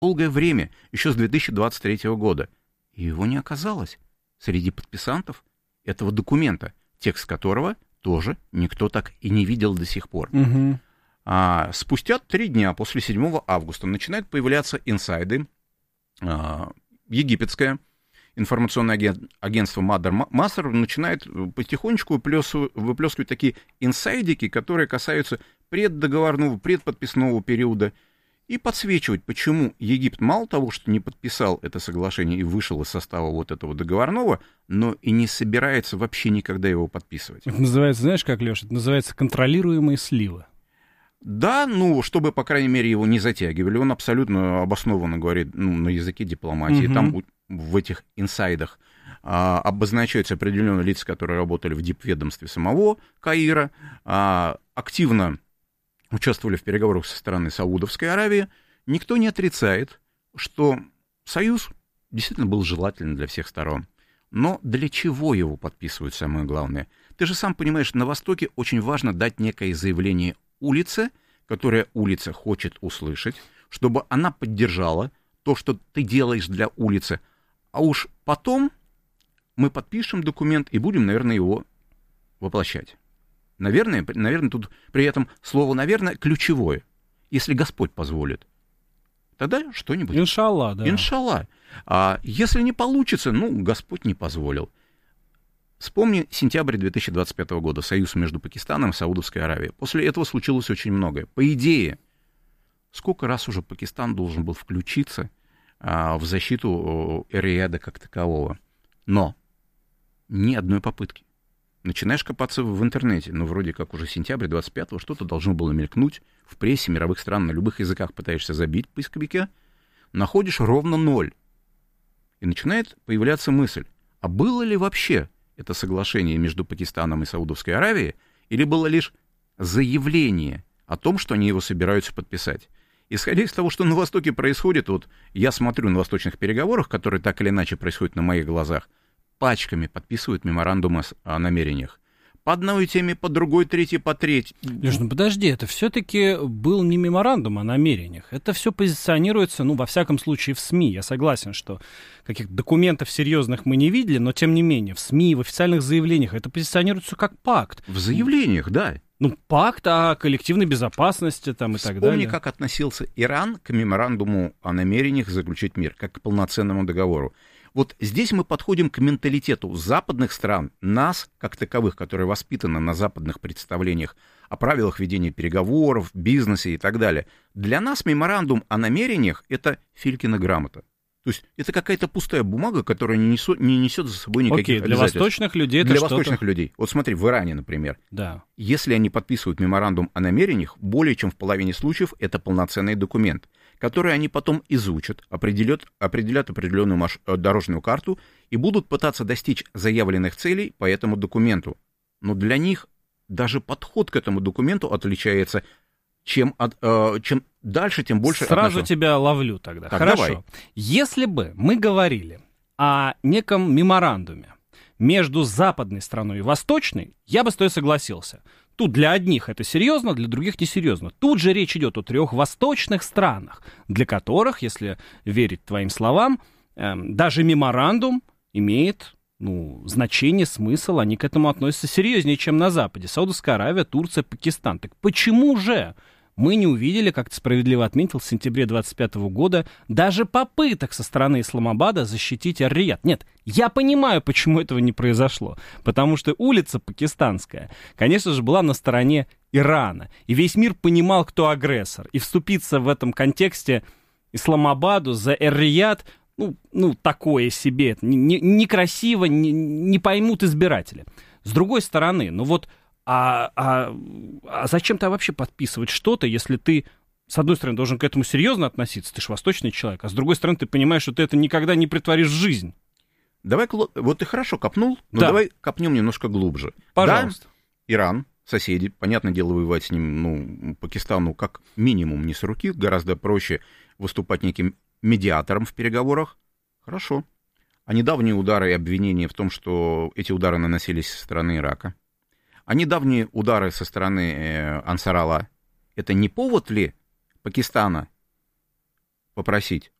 долгое время, еще с 2023 года. И его не оказалось среди подписантов этого документа, текст которого тоже никто так и не видел до сих пор. Угу. Спустя 3 дня после 7 августа начинают появляться инсайды. Египетское информационное агентство Мадер Масер начинает потихонечку выплескивать такие инсайдики, которые касаются преддоговорного, предподписного периода, и подсвечивать, почему Египет мало того, что не подписал это соглашение и вышел из состава вот этого договорного, но и не собирается вообще никогда его подписывать. Это называется, знаешь как, Леша, это называется контролируемые сливы. Да, чтобы, по крайней мере, его не затягивали. Он абсолютно обоснованно говорит на языке дипломатии. Угу. Там в этих инсайдах обозначаются определенные лица, которые работали в дипведомстве самого Каира, активно участвовали в переговорах со стороны Саудовской Аравии. Никто не отрицает, что союз действительно был желательным для всех сторон. Но для чего его подписывают, самое главное? Ты же сам понимаешь, на Востоке очень важно дать некое заявление улице, которое улица хочет услышать, чтобы она поддержала то, что ты делаешь для улицы. А уж потом мы подпишем документ и будем, наверное, его воплощать. Наверное, тут при этом слово «наверное» ключевое. Если Господь позволит, тогда что-нибудь. Иншалла, да. Иншалла. А если не получится, Господь не позволил. Вспомни сентябрь 2025 года, союз между Пакистаном и Саудовской Аравией. После этого случилось очень многое. По идее, сколько раз уже Пакистан должен был включиться в защиту Эр-Рияда как такового. Но ни одной попытки. Начинаешь копаться в интернете, вроде как уже сентябрь 25-го что-то должно было мелькнуть в прессе мировых стран, на любых языках пытаешься забить в поисковике, находишь ровно 0. И начинает появляться мысль, а было ли вообще это соглашение между Пакистаном и Саудовской Аравией, или было лишь заявление о том, что они его собираются подписать. Исходя из того, что на Востоке происходит, я смотрю на восточных переговорах, которые так или иначе происходят на моих глазах, пачками подписывают меморандумы о намерениях. По одной теме, по другой, третьей, по третьей. Леш, подожди, это все-таки был не меморандум о намерениях. Это все позиционируется, во всяком случае, в СМИ. Я согласен, что каких-то документов серьезных мы не видели, но тем не менее, в СМИ, в официальных заявлениях это позиционируется как пакт. В заявлениях, да. Пакт о коллективной безопасности и так далее. Вспомни, как относился Иран к меморандуму о намерениях заключить мир, как к полноценному договору. Вот здесь мы подходим к менталитету западных стран, нас, как таковых, которые воспитаны на западных представлениях о правилах ведения переговоров, бизнесе и так далее. Для нас меморандум о намерениях — это Филькина грамота. То есть это какая-то пустая бумага, которая не несет за собой никаких для восточных людей это для восточных людей. Вот смотри, в Иране, например. Да. Если они подписывают меморандум о намерениях, более чем в половине случаев это полноценный документ, который они потом изучат, определят определенную дорожную карту и будут пытаться достичь заявленных целей по этому документу. Но для них даже подход к этому документу отличается. Чем дальше, тем больше... Сразу тебя ловлю тогда. Так, хорошо. Давай. Если бы мы говорили о неком меморандуме между западной страной и восточной, я бы с тобой согласился. Тут для одних это серьезно, для других несерьезно. Тут же речь идет о 3 восточных странах, для которых, если верить твоим словам, даже меморандум имеет значение, смысл, они к этому относятся серьезнее, чем на Западе. Саудовская Аравия, Турция, Пакистан. Так почему же мы не увидели, как ты справедливо отметил, в сентябре 25 года даже попыток со стороны Исламабада защитить Эр-Рияд? Нет, я понимаю, почему этого не произошло. Потому что улица пакистанская, конечно же, была на стороне Ирана. И весь мир понимал, кто агрессор. И вступиться в этом контексте Исламабаду за Эр-Рияд такое себе, это некрасиво, не поймут избиратели. С другой стороны, а зачем-то вообще подписывать что-то, если ты, с одной стороны, должен к этому серьезно относиться, ты же восточный человек, а с другой стороны, ты понимаешь, что ты это никогда не претворишь в жизнь. Давай, вот ты хорошо копнул, но давай копнем немножко глубже. Пожалуйста. Да, Иран, соседи, понятное дело, воевать с ним, Пакистану как минимум не с руки, гораздо проще выступать неким медиатором в переговорах. Хорошо. А недавние удары и обвинения в том, что эти удары наносились со стороны Ирака, а недавние удары со стороны Ансар-Алла, это не повод ли Пакистана попросить